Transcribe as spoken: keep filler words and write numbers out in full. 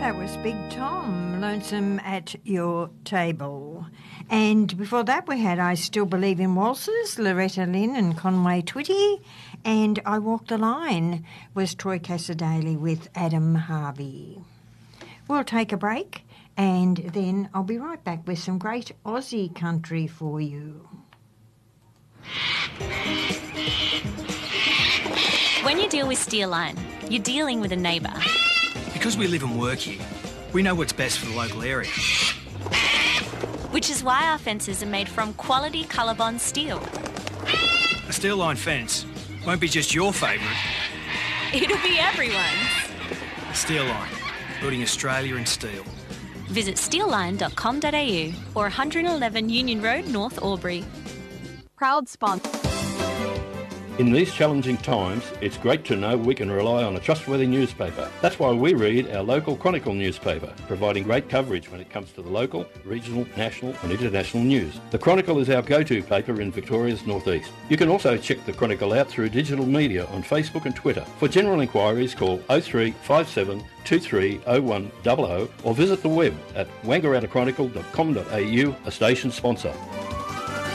That was Big Tom, Lonesome at Your Table. And before that we had I Still Believe in Waltzes, Loretta Lynn and Conway Twitty. And I Walk the Line was Troy Cassadaly with Adam Harvey. We'll take a break and then I'll be right back with some great Aussie country for you. When you deal with Steelline, you're dealing with a neighbour. Because we live and work here, we know what's best for the local area. Which is why our fences are made from quality Colorbond steel. A Steelline fence won't be just your favourite. It'll be everyone's. Steelline, building Australia in steel. Visit steelline dot com dot a u or one eleven Union Road, North Albury. Proud sponsor. In these challenging times, it's great to know we can rely on a trustworthy newspaper. That's why we read our local Chronicle newspaper, providing great coverage when it comes to the local, regional, national and international news. The Chronicle is our go-to paper in Victoria's northeast. You can also check the Chronicle out through digital media on Facebook and Twitter. For general inquiries, call oh three five seven two three oh one hundred or visit the web at wangarattachronicle dot com dot a u, a station sponsor.